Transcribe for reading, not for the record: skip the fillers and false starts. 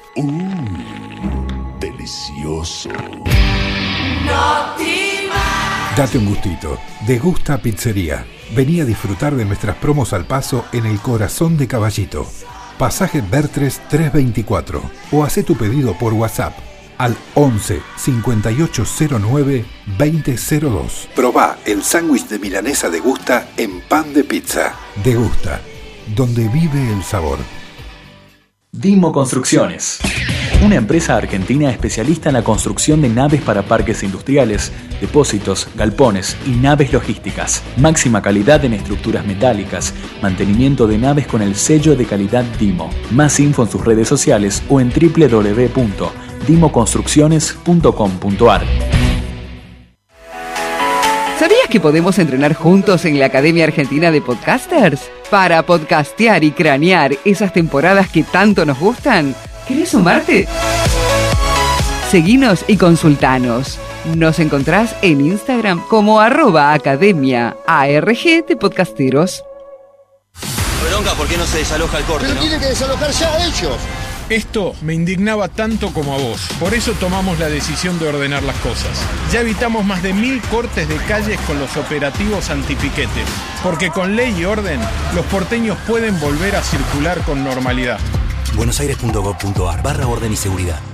Delicioso. Date un gustito. Degusta Pizzería. Vení a disfrutar de nuestras promos al paso en el corazón de Caballito. Pasaje Bertres 324. O hacé tu pedido por WhatsApp al 11 5809 2002. Probá el sándwich de milanesa Degusta en pan de pizza. Degusta, donde vive el sabor. Dimo Construcciones. Una empresa argentina especialista en la construcción de naves para parques industriales, depósitos, galpones y naves logísticas. Máxima calidad en estructuras metálicas. Mantenimiento de naves con el sello de calidad Dimo. Más info en sus redes sociales o en www.dimoconstrucciones.com.ar. ¿Sabías que podemos entrenar juntos en la Academia Argentina de Podcasters? Para podcastear y cranear esas temporadas que tanto nos gustan. ¿Querés sumarte? Seguinos y consultanos. Nos encontrás en Instagram como @academia_ARG de podcasteros. Bronca, ¿por qué no se desaloja el corte? Pero no tiene que desalojar ya ellos. Esto me indignaba tanto como a vos. Por eso tomamos la decisión de ordenar las cosas. Ya evitamos más de 1000 cortes de calles con los operativos antipiquete. Porque con ley y orden, los porteños pueden volver a circular con normalidad. buenosaires.gov.ar/orden y seguridad.